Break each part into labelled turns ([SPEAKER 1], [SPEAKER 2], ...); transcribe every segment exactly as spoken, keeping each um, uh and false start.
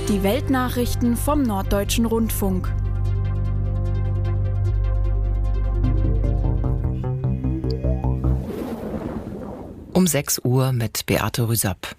[SPEAKER 1] Die Weltnachrichten vom Norddeutschen Rundfunk.
[SPEAKER 2] Um sechs Uhr mit Beate Rüsapp.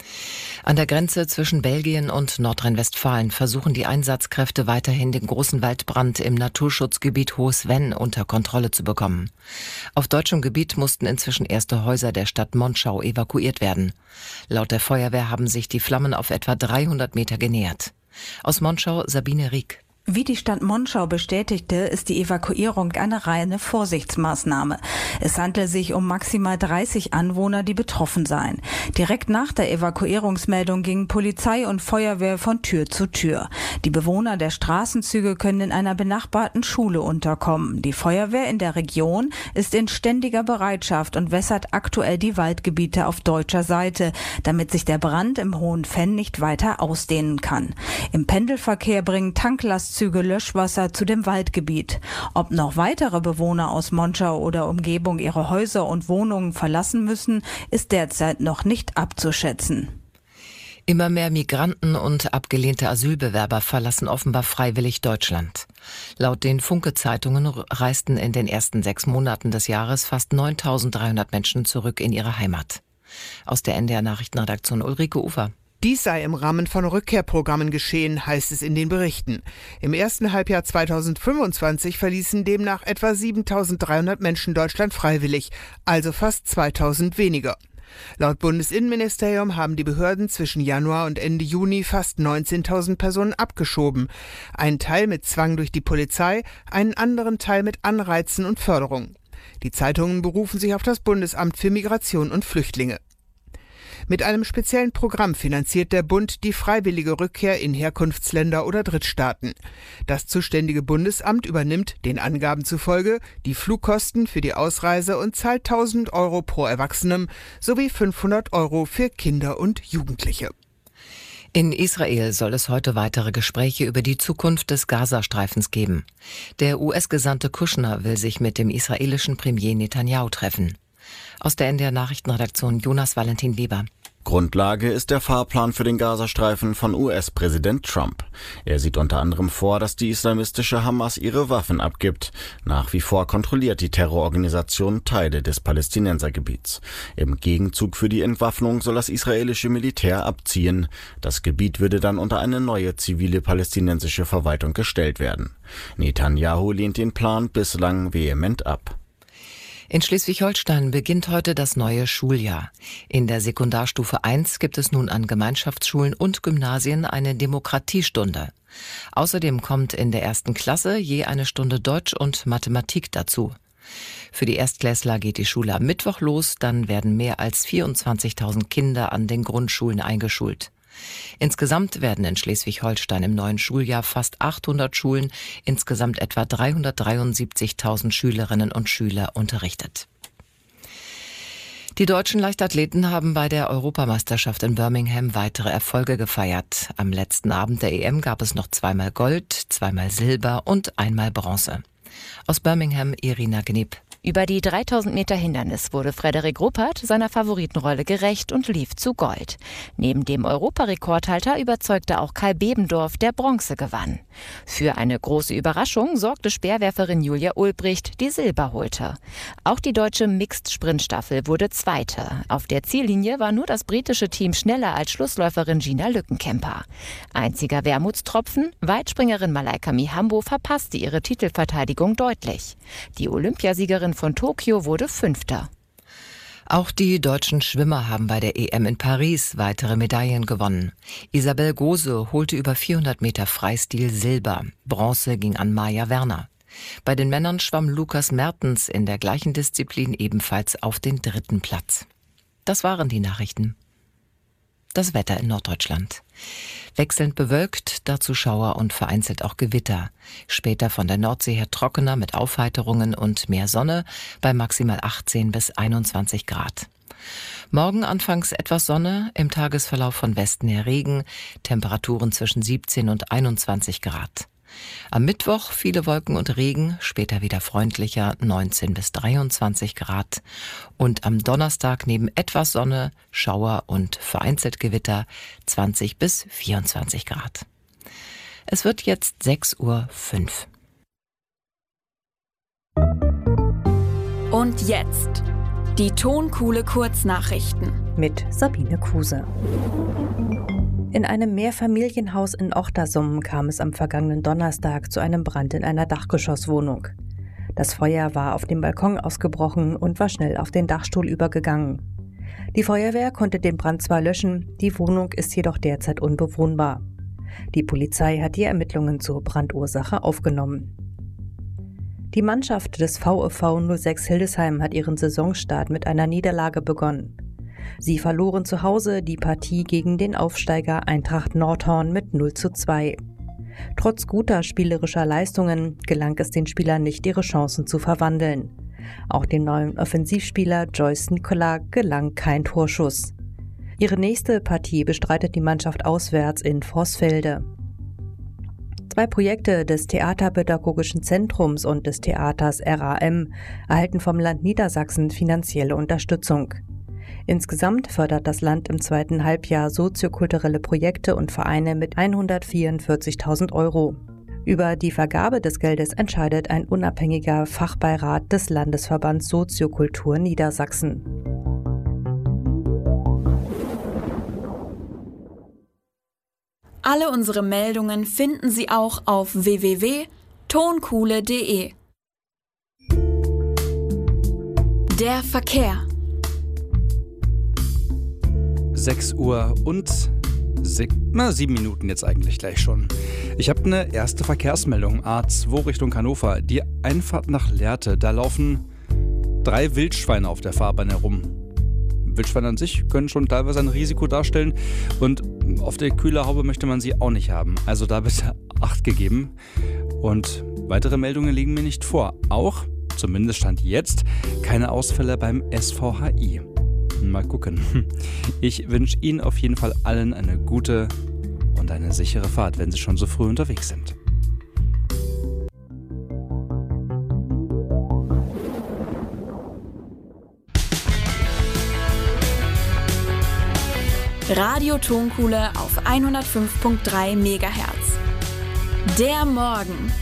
[SPEAKER 2] An der Grenze zwischen Belgien und Nordrhein-Westfalen versuchen die Einsatzkräfte weiterhin, den großen Waldbrand im Naturschutzgebiet Hohes Venn unter Kontrolle zu bekommen. Auf deutschem Gebiet mussten inzwischen erste Häuser der Stadt Monschau evakuiert werden. Laut der Feuerwehr haben sich die Flammen auf etwa dreihundert Meter genähert. Aus Monschau Sabine Rieck.
[SPEAKER 3] Wie die Stadt Monschau bestätigte, ist die Evakuierung eine reine Vorsichtsmaßnahme. Es handelt sich um maximal dreißig Anwohner, die betroffen seien. Direkt nach der Evakuierungsmeldung gingen Polizei und Feuerwehr von Tür zu Tür. Die Bewohner der Straßenzüge können in einer benachbarten Schule unterkommen. Die Feuerwehr in der Region ist in ständiger Bereitschaft und wässert aktuell die Waldgebiete auf deutscher Seite, damit sich der Brand im Hohen Venn nicht weiter ausdehnen kann. Im Pendelverkehr bringen Tanklastzüge Löschwasser zu dem Waldgebiet. Ob noch weitere Bewohner aus Monschau oder Umgebung ihre Häuser und Wohnungen verlassen müssen, ist derzeit noch nicht abzuschätzen.
[SPEAKER 2] Immer mehr Migranten und abgelehnte Asylbewerber verlassen offenbar freiwillig Deutschland. Laut den Funke-Zeitungen reisten in den ersten sechs Monaten des Jahres fast neuntausenddreihundert Menschen zurück in ihre Heimat. Aus der N D R-Nachrichtenredaktion Ulrike Ufer.
[SPEAKER 4] Dies sei im Rahmen von Rückkehrprogrammen geschehen, heißt es in den Berichten. Im ersten Halbjahr zweitausendfünfundzwanzig verließen demnach etwa siebentausenddreihundert Menschen Deutschland freiwillig, also fast zweitausend weniger. Laut Bundesinnenministerium haben die Behörden zwischen Januar und Ende Juni fast neunzehntausend Personen abgeschoben. Einen Teil mit Zwang durch die Polizei, einen anderen Teil mit Anreizen und Förderung. Die Zeitungen berufen sich auf das Bundesamt für Migration und Flüchtlinge. Mit einem speziellen Programm finanziert der Bund die freiwillige Rückkehr in Herkunftsländer oder Drittstaaten. Das zuständige Bundesamt übernimmt, den Angaben zufolge, die Flugkosten für die Ausreise und zahlt tausend Euro pro Erwachsenem sowie fünfhundert Euro für Kinder und Jugendliche.
[SPEAKER 2] In Israel soll es heute weitere Gespräche über die Zukunft des Gazastreifens geben. Der U S-Gesandte Kushner will sich mit dem israelischen Premier Netanyahu treffen. Aus der N D R-Nachrichtenredaktion Jonas Valentin Weber.
[SPEAKER 5] Grundlage ist der Fahrplan für den Gazastreifen von U S-Präsident Trump. Er sieht unter anderem vor, dass die islamistische Hamas ihre Waffen abgibt. Nach wie vor kontrolliert die Terrororganisation Teile des Palästinensergebiets. Im Gegenzug für die Entwaffnung soll das israelische Militär abziehen. Das Gebiet würde dann unter eine neue zivile palästinensische Verwaltung gestellt werden. Netanyahu lehnt den Plan bislang vehement ab.
[SPEAKER 2] In Schleswig-Holstein beginnt heute das neue Schuljahr. In der Sekundarstufe eins gibt es nun an Gemeinschaftsschulen und Gymnasien eine Demokratiestunde. Außerdem kommt in der ersten Klasse je eine Stunde Deutsch und Mathematik dazu. Für die Erstklässler geht die Schule am Mittwoch los, dann werden mehr als vierundzwanzigtausend Kinder an den Grundschulen eingeschult. Insgesamt werden in Schleswig-Holstein im neuen Schuljahr fast achthundert Schulen, insgesamt etwa dreihundertdreiundsiebzigtausend Schülerinnen und Schüler unterrichtet. Die deutschen Leichtathleten haben bei der Europameisterschaft in Birmingham weitere Erfolge gefeiert. Am letzten Abend der E M gab es noch zweimal Gold, zweimal Silber und einmal Bronze. Aus Birmingham Irina Gnip.
[SPEAKER 6] Über die dreitausend Meter Hindernis wurde Frederik Ruppert seiner Favoritenrolle gerecht und lief zu Gold. Neben dem Europarekordhalter überzeugte auch Kai Bebendorf, der Bronze gewann. Für eine große Überraschung sorgte Speerwerferin Julia Ulbricht, die Silber holte. Auch die deutsche Mixed-Sprintstaffel wurde Zweite. Auf der Ziellinie war nur das britische Team schneller als Schlussläuferin Gina Lückenkämper. Einziger Wermutstropfen, Weitspringerin Malaika Mihambo verpasste ihre Titelverteidigung deutlich. Die Olympiasiegerin von Tokio wurde Fünfter.
[SPEAKER 2] Auch die deutschen Schwimmer haben bei der E M in Paris weitere Medaillen gewonnen. Isabel Gose holte über vierhundert Meter Freistil Silber. Bronze ging an Maja Werner. Bei den Männern schwamm Lukas Mertens in der gleichen Disziplin ebenfalls auf den dritten Platz. Das waren die Nachrichten. Das Wetter in Norddeutschland. Wechselnd bewölkt, dazu Schauer und vereinzelt auch Gewitter. Später von der Nordsee her trockener mit Aufheiterungen und mehr Sonne bei maximal achtzehn bis einundzwanzig Grad. Morgen anfangs etwas Sonne, im Tagesverlauf von Westen her Regen, Temperaturen zwischen siebzehn und einundzwanzig Grad. Am Mittwoch viele Wolken und Regen, später wieder freundlicher, neunzehn bis dreiundzwanzig Grad. Und am Donnerstag neben etwas Sonne, Schauer und vereinzelt Gewitter, zwanzig bis vierundzwanzig Grad. Es wird jetzt sechs Uhr fünf.
[SPEAKER 1] Und jetzt die Tonkuhle Kurznachrichten
[SPEAKER 7] mit Sabine Kuse. In einem Mehrfamilienhaus in Ochtersum kam es am vergangenen Donnerstag zu einem Brand in einer Dachgeschosswohnung. Das Feuer war auf dem Balkon ausgebrochen und war schnell auf den Dachstuhl übergegangen. Die Feuerwehr konnte den Brand zwar löschen, die Wohnung ist jedoch derzeit unbewohnbar. Die Polizei hat die Ermittlungen zur Brandursache aufgenommen. Die Mannschaft des VfV null sechs Hildesheim hat ihren Saisonstart mit einer Niederlage begonnen. Sie verloren zu Hause die Partie gegen den Aufsteiger Eintracht Nordhorn mit null zu zwei. Trotz guter spielerischer Leistungen gelang es den Spielern nicht, ihre Chancen zu verwandeln. Auch dem neuen Offensivspieler Joyce Nicola gelang kein Torschuss. Ihre nächste Partie bestreitet die Mannschaft auswärts in Vorsfelde. Zwei Projekte des Theaterpädagogischen Zentrums und des Theaters R A M erhalten vom Land Niedersachsen finanzielle Unterstützung. Insgesamt fördert das Land im zweiten Halbjahr soziokulturelle Projekte und Vereine mit hundertvierundvierzigtausend Euro. Über die Vergabe des Geldes entscheidet ein unabhängiger Fachbeirat des Landesverbands Soziokultur Niedersachsen.
[SPEAKER 1] Alle unsere Meldungen finden Sie auch auf w w w punkt tonkuhle punkt de. Der Verkehr.
[SPEAKER 8] sechs Uhr und se- na, sieben Minuten jetzt eigentlich gleich schon. Ich habe eine erste Verkehrsmeldung, A zwei Richtung Hannover. Die Einfahrt nach Lehrte, da laufen drei Wildschweine auf der Fahrbahn herum. Wildschweine an sich können schon teilweise ein Risiko darstellen und auf der Kühlerhaube möchte man sie auch nicht haben. Also da bitte Acht gegeben. Und weitere Meldungen liegen mir nicht vor. Auch, zumindest stand jetzt, keine Ausfälle beim S V H I. Mal gucken. Ich wünsche Ihnen auf jeden Fall allen eine gute und eine sichere Fahrt, wenn Sie schon so früh unterwegs sind.
[SPEAKER 1] Radio Tonkuhle auf hundertfünf Komma drei Megahertz. Der Morgen.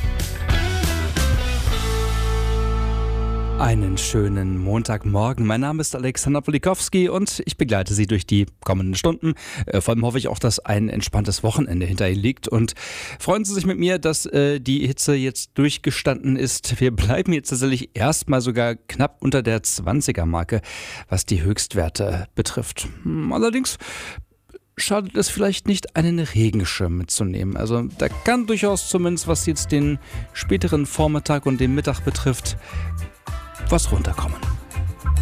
[SPEAKER 8] Einen schönen Montagmorgen. Mein Name ist Alexander Polikowski und ich begleite Sie durch die kommenden Stunden. Äh, vor allem hoffe ich auch, dass ein entspanntes Wochenende hinter Ihnen liegt. Und freuen Sie sich mit mir, dass äh, die Hitze jetzt durchgestanden ist. Wir bleiben jetzt tatsächlich erstmal sogar knapp unter der zwanziger-Marke, was die Höchstwerte betrifft. Allerdings schadet es vielleicht nicht, einen Regenschirm mitzunehmen. Also da kann durchaus zumindest, was jetzt den späteren Vormittag und den Mittag betrifft, was runterkommen.